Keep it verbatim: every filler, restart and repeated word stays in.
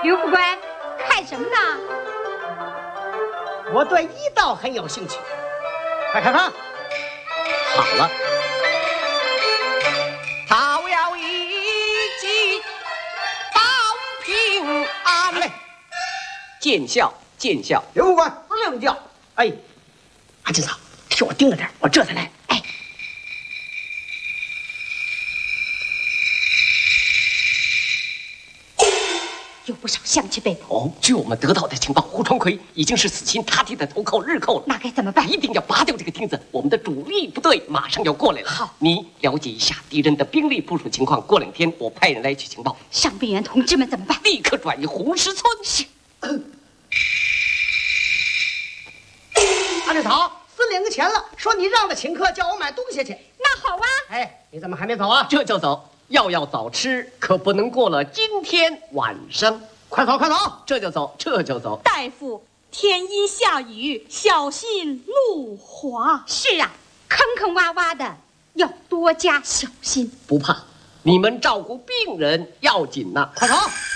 刘副官，看什么呢？ 我对医道很有兴趣，快开放。 好了，桃要一计保平安。 来， 见笑见笑。 刘副官，令教。哎，阿金嫂，替我盯着点，我这才来。哎。 有不少乡亲被捕。 哦，据我们得到的情报，胡传魁已经是死心塌地的投靠日寇了。 那该怎么办？ 一定要拔掉这个钉子。我们的主力部队马上要过来了。 好， 你了解一下敌人的兵力部署情况。过两天我派人来取情报。 伤病员同志们怎么办？ 立刻转移红石村。是。 阿志嫂，司令钱了，说你让他请客，叫我买东西去。 那好啊。 哎，你怎么还没走啊？ 这就走。药要早吃，可不能过了今天晚上。 快走，快走！ 这就走，这就走。 大夫，天阴下雨，小心路滑。 是啊，坑坑洼洼的，要多加小心。 不怕，你们照顾病人要紧呐。 快走！